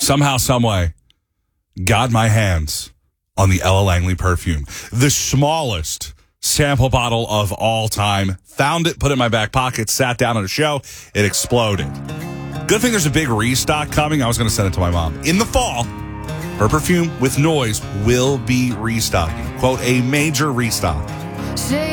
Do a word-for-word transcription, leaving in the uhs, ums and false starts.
somehow, someway, got my hands on the Ella Langley perfume. The smallest sample bottle of all time. Found it, put it in my back pocket, sat down at a show. It exploded. Good thing there's a big restock coming. I was going to send it to my mom. In the fall, her perfume with noise will be restocking. Quote, a major restock. Say